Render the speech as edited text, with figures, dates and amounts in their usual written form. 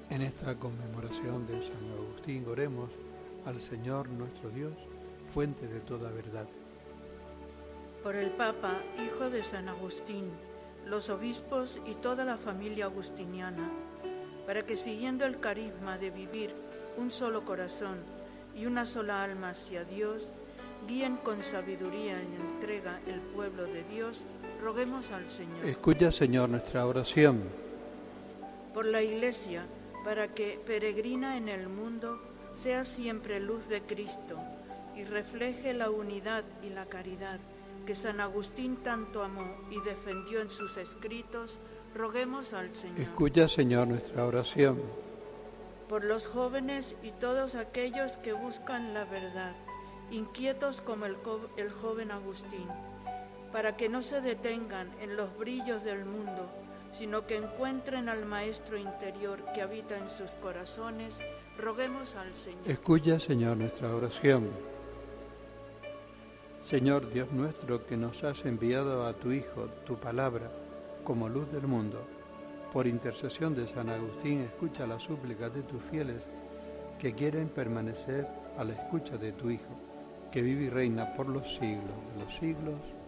En esta conmemoración de San Agustín oremos al Señor nuestro Dios, fuente de toda verdad. Por el Papa, hijo de San Agustín, los obispos y toda la familia agustiniana, para que siguiendo el carisma de vivir un solo corazón y una sola alma hacia Dios, guíen con sabiduría y entrega el pueblo de Dios, roguemos al Señor. Escucha, Señor, nuestra oración. Por la Iglesia, para que, peregrina en el mundo, sea siempre luz de Cristo y refleje la unidad y la caridad que San Agustín tanto amó y defendió en sus escritos, roguemos al Señor. Escucha, Señor, nuestra oración. Por los jóvenes y todos aquellos que buscan la verdad, inquietos como el joven Agustín, para que no se detengan en los brillos del mundo, sino que encuentren al Maestro interior que habita en sus corazones, roguemos al Señor. Escucha, Señor, nuestra oración. Señor Dios nuestro, que nos has enviado a tu Hijo, tu palabra, como luz del mundo, por intercesión de San Agustín, escucha las súplicas de tus fieles que quieren permanecer a la escucha de tu Hijo, que vive y reina por los siglos de los siglos.